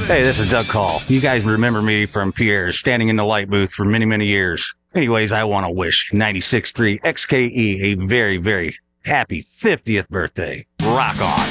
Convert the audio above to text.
Hey, this is Doug Call. You guys remember me from Pierre's standing in the light booth for many, many years. Anyways, I want to wish 96.3 XKE a very, very happy 50th birthday. Rock on.